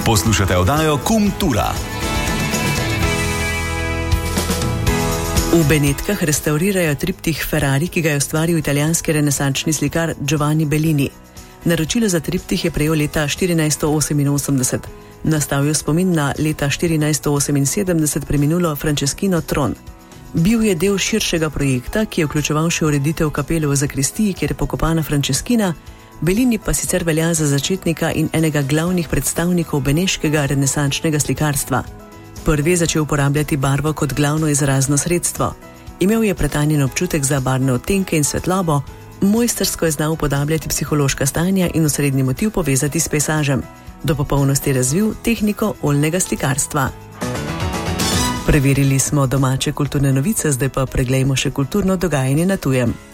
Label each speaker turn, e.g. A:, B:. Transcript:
A: Poslušate oddajo Kultura.
B: V Benetkah restaurirajo triptih Ferrari, ki ga je ustvaril italijanski renesančni slikar Giovanni Bellini. Naročilo za triptih je prejel leta 1488. Nastal je spomin na leta 1478 preminulo Franceschino Tron. Bil je del širšega projekta, ki je vključeval še ureditev kapele v zakristiji, kjer je pokopana Franceschina. Bellini pa sicer velja za začetnika in enega glavnih predstavnikov beneškega renesančnega slikarstva. Prvi je začel uporabljati barvo kot glavno izrazno sredstvo. Imel je pretanjen občutek za barvne odtenke in svetlobo, mojstrsko je znal upodabljati psihološka stanja in osrednji motiv povezati s pejsažem. Do popolnosti razvil tehniko oljnega slikarstva. Preverili smo domače kulturne novice, zdaj pa preglejmo še kulturno dogajanje na tujem.